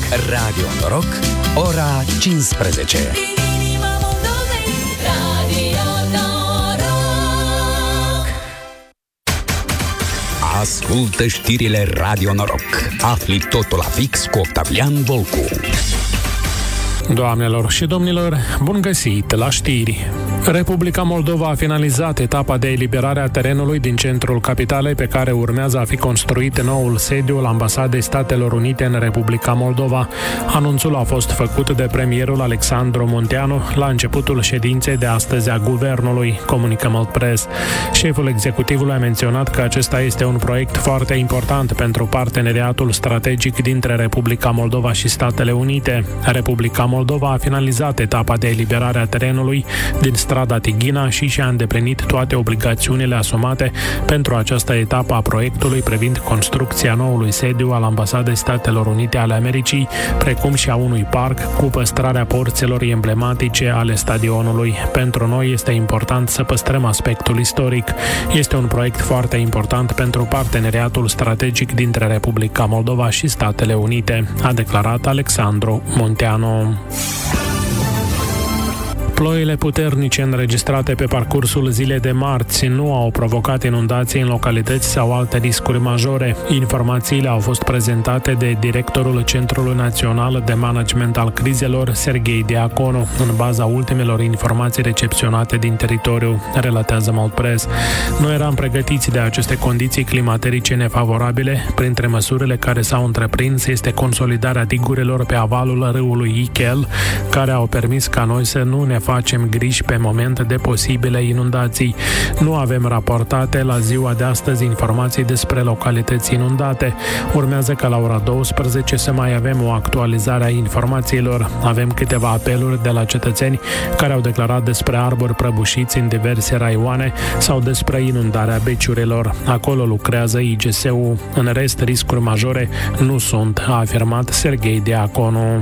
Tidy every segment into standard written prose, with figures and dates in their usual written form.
Radio Noroc, ora 15. Ascultă știrile Radio Noroc. Afli totul la fix cu Octavian Volcu. Doamnelor și domnilor, bun găsit la știri! Republica Moldova a finalizat etapa de eliberare a terenului din centrul capitalei pe care urmează a fi construit noul sediu al Ambasadei Statelor Unite în Republica Moldova. Anunțul a fost făcut de premierul Alexandru Munteanu la începutul ședinței de astăzi a guvernului, comunică Moldpress. Șeful executivului a menționat că acesta este un proiect foarte important pentru parteneriatul strategic dintre Republica Moldova și Statele Unite. Republica Moldova a finalizat etapa de eliberare a terenului din strada Tighina și și-a îndeplinit toate obligațiunile asumate pentru această etapă a proiectului privind construcția noului sediu al Ambasadei Statelor Unite ale Americii, precum și a unui parc cu păstrarea porților emblematice ale stadionului. Pentru noi este important să păstrăm aspectul istoric. Este un proiect foarte important pentru parteneriatul strategic dintre Republica Moldova și Statele Unite, a declarat Alexandru Munteanu. Ploile puternice înregistrate pe parcursul zilei de marți nu au provocat inundații în localități sau alte riscuri majore. Informațiile au fost prezentate de directorul Centrului Național de Management al Crizelor, Serghei Diaconu, în baza ultimelor informații recepționate din teritoriu, relatează Moldpress. Nu eram pregătiți de aceste condiții climaterice nefavorabile. Printre măsurile care s-au întreprins este consolidarea digurilor pe avalul râului Ichel, care au permis ca noi să nu ne facem griji pe moment de posibile inundații. Nu avem raportate la ziua de astăzi informații despre localități inundate. Urmează ca la ora 12 să mai avem o actualizare a informațiilor. Avem câteva apeluri de la cetățeni care au declarat despre arbori prăbușiți în diverse raioane sau despre inundarea beciurilor. Acolo lucrează IGSU. În rest, riscuri majore nu sunt, a afirmat Serghei Diaconu.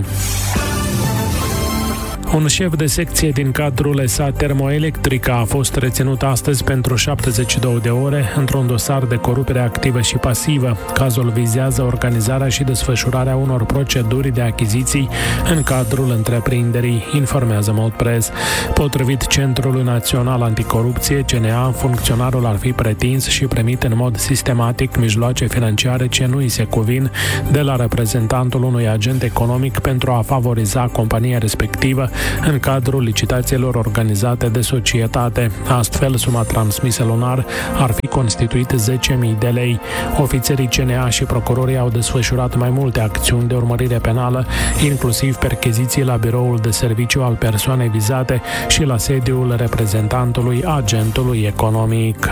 Un șef de secție din cadrul ESA Termoelectrica a fost reținut astăzi pentru 72 de ore într-un dosar de corupere activă și pasivă. Cazul vizează organizarea și desfășurarea unor proceduri de achiziții în cadrul întreprinderii, informează Moldpress. Potrivit Centrului Național Anticorupție, CNA, funcționarul ar fi pretins și primit în mod sistematic mijloace financiare ce nu îi se cuvin de la reprezentantul unui agent economic pentru a favoriza compania respectivă în cadrul licitațiilor organizate de societate. Astfel, suma transmisă lunar ar fi constituit 10.000 de lei. Ofițerii CNA și procurorii au desfășurat mai multe acțiuni de urmărire penală, inclusiv percheziții la biroul de serviciu al persoanei vizate și la sediul reprezentantului agentului economic.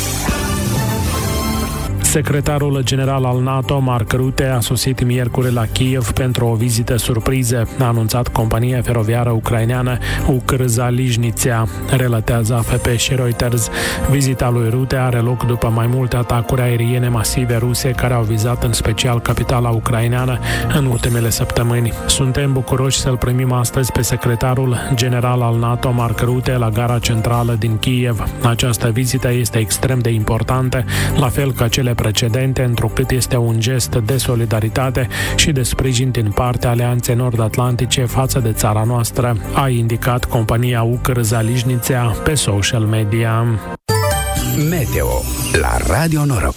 Secretarul general al NATO, Mark Rutte, a sosit miercuri la Kiev pentru o vizită surpriză, a anunțat compania feroviară ucraineană Ukrzaliznytsia, relatează AFP și Reuters. Vizita lui Rutte are loc după mai multe atacuri aeriene masive ruse care au vizat în special capitala ucraineană în ultimele săptămâni. Suntem bucuroși să-l primim astăzi pe secretarul general al NATO, Mark Rutte, la gara centrală din Kiev. Această vizită este extrem de importantă, la fel ca cele precedente, întrucât este un gest de solidaritate și de sprijin din partea Alianței Nord-Atlantice față de țara noastră, a indicat compania Ukrzaliznytsia pe social media. Meteo la Radio Noroc.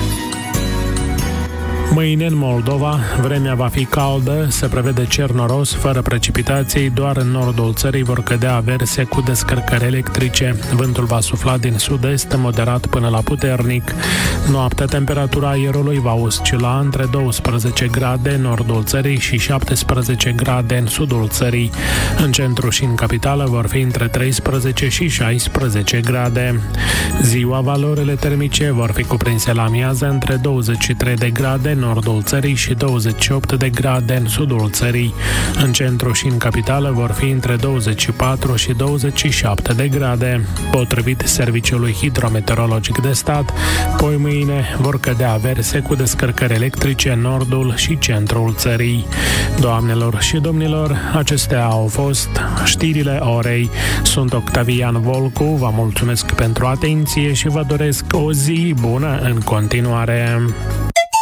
Mâine în Moldova, vremea va fi caldă, se prevede cer noros, fără precipitații, doar în nordul țării vor cădea averse cu descărcări electrice. Vântul va sufla din sud-est, moderat până la puternic. Noaptea, temperatura aerului va oscila între 12 grade în nordul țării și 17 grade în sudul țării. În centru și în capitală vor fi între 13 și 16 grade. Ziua, valorile termice vor fi cuprinse la amiază între 23 de grade în nordul țării și 28 de grade în sudul țării. În centru și în capitală vor fi între 24 și 27 de grade. Potrivit Serviciului Hidrometeorologic de Stat, poi mâine vor cădea averse cu descărcări electrice în nordul și centrul țării. Doamnelor și domnilor, acestea au fost știrile orei. Sunt Octavian Volcu, vă mulțumesc pentru atenție și vă doresc o zi bună în continuare.